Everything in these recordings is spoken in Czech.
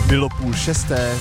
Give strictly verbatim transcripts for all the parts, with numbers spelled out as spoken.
Bylo půl šesté.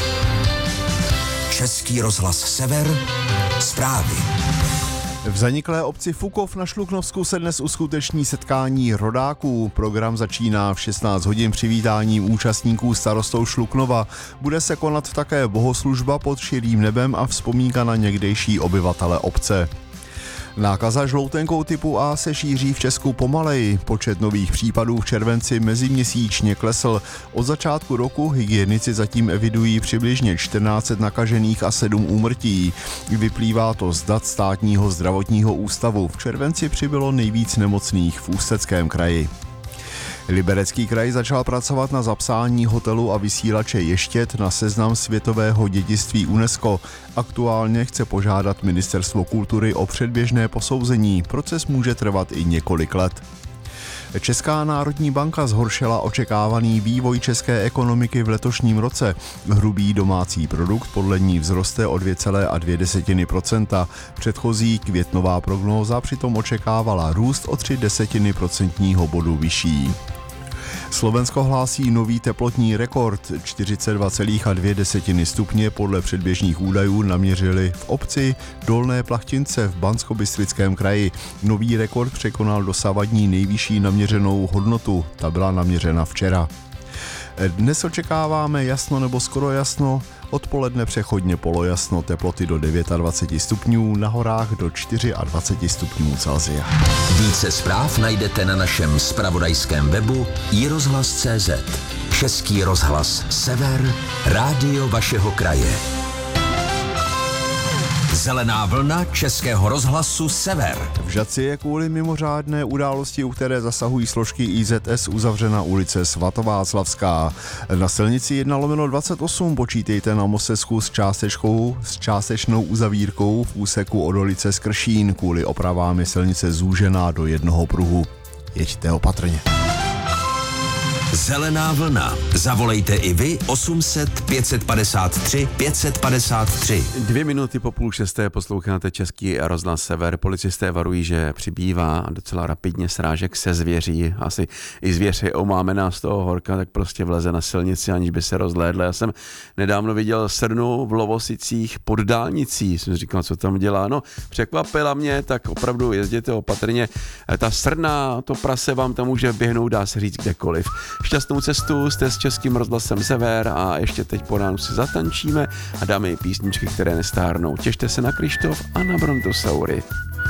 Český rozhlas Sever, zprávy. V zaniklé obci Fukov na Šluknovsku se dnes uskuteční setkání rodáků. Program začíná v šestnáct hodin přivítáním účastníků starostou Šluknova. Bude se konat také bohoslužba pod širým nebem a vzpomínka na někdejší obyvatele obce. Nákaza žloutenkou typu A se šíří v Česku pomaleji. Počet nových případů v červenci meziměsíčně klesl. Od začátku roku hygienici zatím evidují přibližně čtrnáct set nakažených a sedm úmrtí. Vyplývá to z dat státního zdravotního ústavu. V červenci přibylo nejvíc nemocných v Ústeckém kraji. Liberecký kraj začal pracovat na zapsání hotelu a vysílače Ještěd na seznam světového dědictví UNESCO. Aktuálně chce požádat Ministerstvo kultury o předběžné posouzení. Proces může trvat i několik let. Česká národní banka zhoršila očekávaný vývoj české ekonomiky v letošním roce. Hrubý domácí produkt podle ní vzroste o dvě celé dvě procenta. Předchozí květnová prognóza přitom očekávala růst o tři desetiny procentního bodu vyšší. Slovensko hlásí nový teplotní rekord. čtyřicet dva celá dvě stupně podle předběžných údajů naměřili v obci Dolné Plachtince v Banskobystrickém kraji. Nový rekord překonal dosavadní nejvyšší naměřenou hodnotu. Ta byla naměřena včera. Dnes očekáváme jasno nebo skoro jasno, odpoledne přechodně polojasno, teploty do dvacet devět stupňů, na horách do dvacet čtyři stupňů Celsia. Více zpráv najdete na našem zpravodajském webu i rozhlas tečka cé zet. Český rozhlas Sever, rádio vašeho kraje. Zelená vlna Českého rozhlasu Sever. V Žatci je kvůli mimořádné události, u které zasahují složky í zet es, uzavřena ulice Svatováclavská. Na silnici jedna lomeno dvacet osm počítejte na mostecku s částečkou, s částečnou uzavírkou v úseku od Olice z Kršín. Kvůli opravám je silnice zúžená do jednoho pruhu. Jeďte opatrně. Zelená vlna. Zavolejte i vy osm set pět padesát tři pět padesát tři. Dvě minuty po půl šesté posloucháte Český rozhlas Sever. Policisté varují, že přibývá docela rapidně srážek se zvěří. Asi i zvěř je omámená z toho horka, tak prostě vleze na silnici, aniž by se rozhlédla. Já jsem nedávno viděl srnu v Lovosicích pod dálnicí. Jsem říkal, co tam dělá. No, překvapila mě, tak opravdu jezděte opatrně. Ta srna, to prase vám tam může běhnout, dá se říct kdekoliv. Šťastnou cestu, jste s Českým rozhlasem Sever a ještě teď po ránu si zatančíme a dáme i písničky, které nestárnou. Těšte se na Krištof a na Brontosaury.